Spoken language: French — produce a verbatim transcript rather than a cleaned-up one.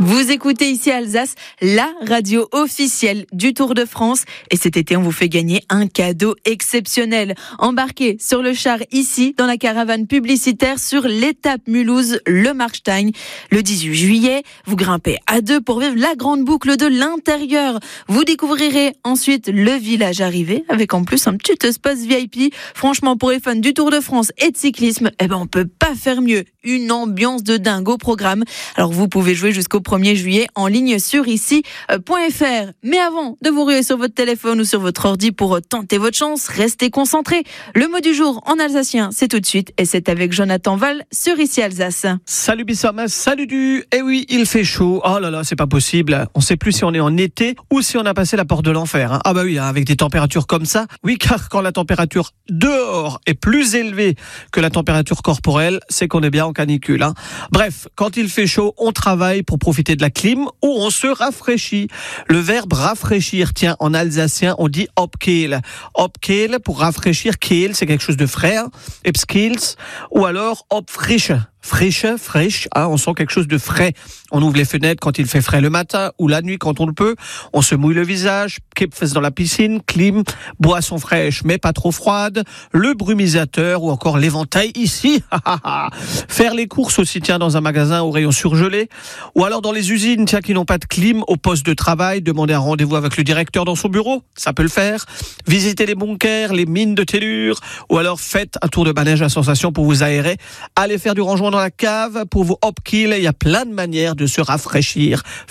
Vous écoutez ici Alsace, la radio officielle du Tour de France. Et cet été, on vous fait gagner un cadeau exceptionnel. Embarquez sur le char ici, dans la caravane publicitaire sur l'étape Mulhouse-Le Markstein. Le dix-huit juillet, vous grimpez à deux pour vivre la grande boucle de l'intérieur. Vous découvrirez ensuite le village arrivé, avec en plus un petit espace V I P. Franchement, pour les fans du Tour de France et de cyclisme, eh ben, on peut pas faire mieux. Une ambiance de dingue au programme. Alors, vous pouvez jouer jusqu'au premier juillet en ligne sur ici point f r. Mais avant de vous ruer sur votre téléphone ou sur votre ordi pour tenter votre chance, restez concentrés. Le mot du jour en alsacien, c'est tout de suite et c'est avec Jonathan Val sur ici Alsace. Salut Bissam, salut du. Eh oui, il fait chaud. Oh là là, c'est pas possible. On sait plus si on est en été ou si on a passé la porte de l'enfer. Hein. Ah bah oui, avec des températures comme ça. Oui, car quand la température dehors est plus élevée que la température corporelle, c'est qu'on est bien en canicule. Hein. Bref, quand il fait chaud, on travaille pour profiter de la clim ou on se rafraîchit. Le verbe rafraîchir, tiens, en alsacien, on dit opkehl. Opkehl, pour rafraîchir, kehl, c'est quelque chose de frais, hein. Epskils, ou alors opfrische. Friche, fraîche, hein, on sent quelque chose de frais. On ouvre les fenêtres quand il fait frais le matin ou la nuit quand on le peut. On se mouille le visage, kipfes dans la piscine, clim, boisson fraîche mais pas trop froide, le brumisateur ou encore l'éventail ici. Faire les courses aussi, tiens, dans un magasin au rayon surgelé. Ou alors dans les usines, tiens, qui n'ont pas de clim, au poste de travail, demander un rendez-vous avec le directeur dans son bureau, ça peut le faire. Visiter les bunkers, les mines de tellure, ou alors faites un tour de manège à sensation pour vous aérer. Allez faire du rangement dans la cave pour vous upkill. Il y a plein de manières de se rafraîchir.